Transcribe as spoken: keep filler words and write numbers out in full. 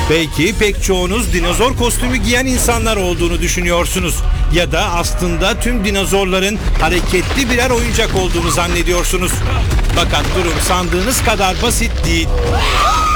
Belki pek çoğunuz dinozor kostümü giyen insanlar olduğunu düşünüyorsunuz. Ya da aslında tüm dinozorların hareketli birer oyuncak olduğunu zannediyorsunuz. Fakat durum sandığınız kadar basit değil.